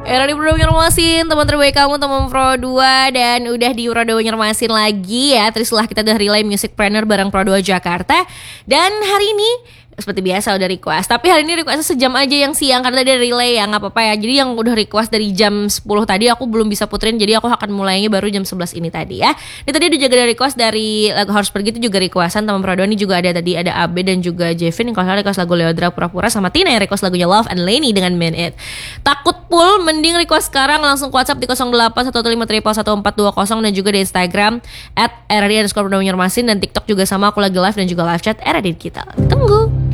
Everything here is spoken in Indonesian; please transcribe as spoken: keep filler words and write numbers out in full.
Era di Pro Banjarmasin, teman terbaik kamu, teman Pro dua. Dan udah di Pro dua Banjarmasin lagi ya. Terus setelah kita udah relay Music Planner bareng Pro dua Jakarta. Dan hari ini seperti biasa udah request. Tapi hari ini requestnya sejam aja yang siang karena tadi ada relay ya, gak apa-apa ya. Jadi yang udah request dari jam sepuluh tadi aku belum bisa puterin. Jadi aku akan mulainya baru jam sebelas ini tadi ya. Ini tadi udah juga ada request dari lagu Harus Pergi, itu juga requestan teman Pro dua. Ini juga ada tadi ada Abe dan juga Jevin. Kalau salah request lagu Leodra Pura-Pura, sama Tina yang request lagunya Love and Lenny dengan Man It. Takut full, mending request sekarang langsung ke WhatsApp di nol delapan satu lima triple satu empat dua nol dan juga di Instagram at R D underscore Banjarmasin dan TikTok juga sama, aku lagi live dan juga live chat R D kita. Tunggu.